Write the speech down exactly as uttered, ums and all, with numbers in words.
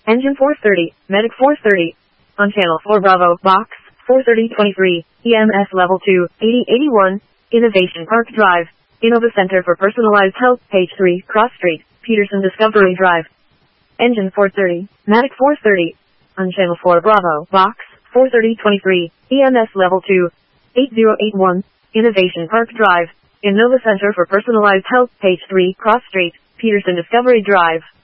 Engine four thirty, Medic four thirty. On Channel four Bravo, Box four thirty twenty-three, E M S Level two, eighty eighty-one, Innovation Park Drive, Innova Center for Personalized Health, Page three, Cross Street, Peterson Discovery Drive. Engine four thirty, Medic four thirty. On Channel four Bravo, Box four thirty twenty-three, E M S Level two, eighty eighty-one, Innovation Park Drive, Innova Center for Personalized Health, Page three, Cross Street, Peterson Discovery Drive.